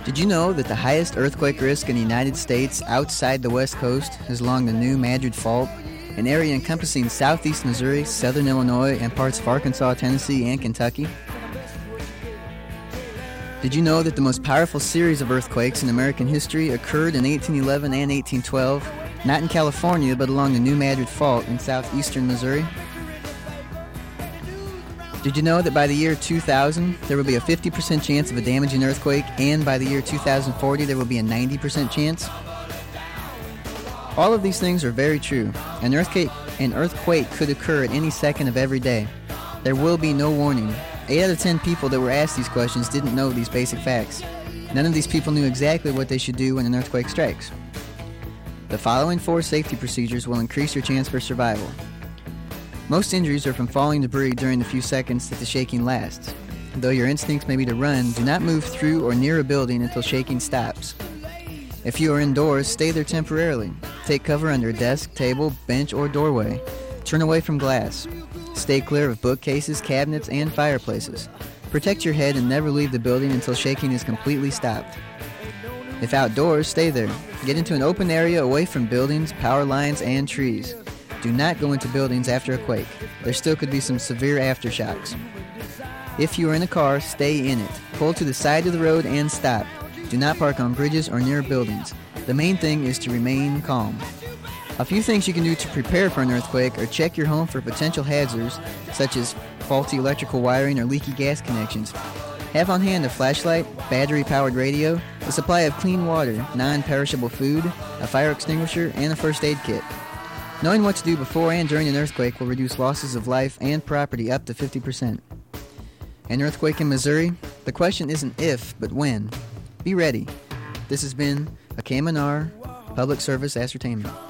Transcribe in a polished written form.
Did you know that the highest earthquake risk in the United States outside the West Coast is along the New Madrid Fault, an area encompassing southeast Missouri, southern Illinois, and parts of Arkansas, Tennessee, and Kentucky? Did you know that the most powerful series of earthquakes in American history occurred in 1811 and 1812, not in California, but along the New Madrid Fault in southeastern Missouri? Did you know that by the year 2000, there will be a 50% chance of a damaging earthquake, and by the year 2040, there will be a 90% chance? All of these things are very true. An earthquake could occur at any second of every day. There will be no warning. 8 out of 10 people that were asked these questions didn't know these basic facts. None of these people knew exactly what they should do when an earthquake strikes. The following 4 safety procedures will increase your chance for survival. Most injuries are from falling debris during the few seconds that the shaking lasts. Though your instincts may be to run, do not move through or near a building until shaking stops. If you are indoors, stay there temporarily. Take cover under a desk, table, bench, or doorway. Turn away from glass. Stay clear of bookcases, cabinets, and fireplaces. Protect your head and never leave the building until shaking is completely stopped. If outdoors, stay there. Get into an open area away from buildings, power lines, and trees. Do not go into buildings after a quake. There still could be some severe aftershocks. If you are in a car, stay in it. Pull to the side of the road and stop. Do not park on bridges or near buildings. The main thing is to remain calm. A few things you can do to prepare for an earthquake are check your home for potential hazards, such as faulty electrical wiring or leaky gas connections. Have on hand a flashlight, battery-powered radio, a supply of clean water, non-perishable food, a fire extinguisher, and a first aid kit. Knowing what to do before and during an earthquake will reduce losses of life and property up to 50%. An earthquake in Missouri? The question isn't if, but when. Be ready. This has been a KMNR Public Service Ascertainment.